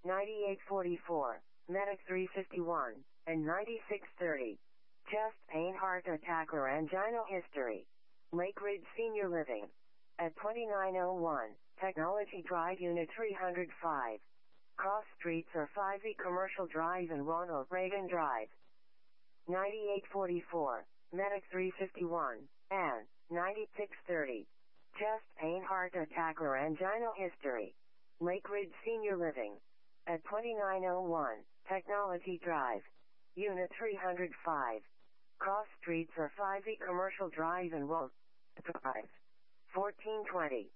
9844, Medic 351, and 9630. Chest pain, heart attack, or angina history. Lake Ridge Senior Living. At 2901, Technology Drive, Unit 305. Cross streets are 5E Commercial Drive and Ronald Reagan Drive. 9844, Medic 351, and 9630. Chest pain, heart attack, or angina history. Lake Ridge Senior Living. At 2901, Technology Drive. Unit 305. Cross streets are 5E Commercial Drive and Ronald Drive. 1420.